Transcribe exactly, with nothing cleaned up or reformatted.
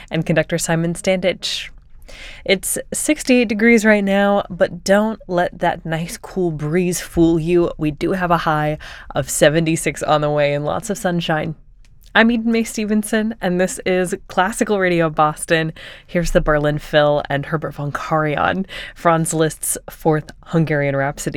and conductor Simon Standage. It's sixty-eight degrees right now, but don't let that nice cool breeze fool you. We do have a high of seventy-six on the way and lots of sunshine. I'm Eden Mae Stevenson, and this is Classical Radio Boston. Here's the Berlin Phil and Herbert von Karajan, Franz Liszt's Fourth Hungarian Rhapsody.